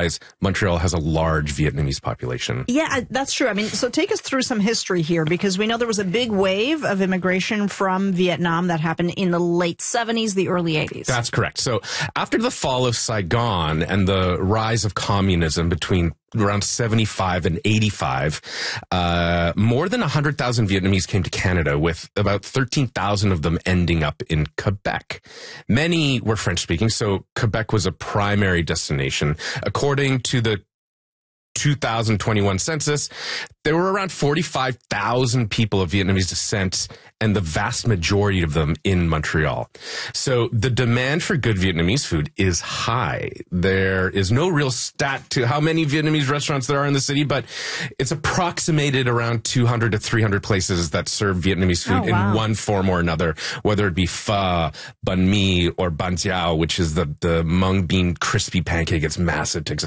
realize Montreal has a large Vietnamese population. Yeah, that's true. I mean, so take us through some history here, because we know there was a big wave of immigration from Vietnam that happened in the late 70s, the early 80s. That's correct. So after the fall of Saigon and the rise of communism between around 75 and 85, more than 100,000 Vietnamese came to Canada, with about 13,000 of them ending up in Quebec. Many were French-speaking, so Quebec was a primary destination. According to the 2021 census, there were around 45,000 people of Vietnamese descent, and the vast majority of them in Montreal. So the demand for good Vietnamese food is high. There is no real stat to how many Vietnamese restaurants there are in the city, but it's approximated around 200 to 300 places that serve Vietnamese food in one form or another, whether it be pho, banh mi, or bánh xèo, which is the mung bean crispy pancake. It's massive. It takes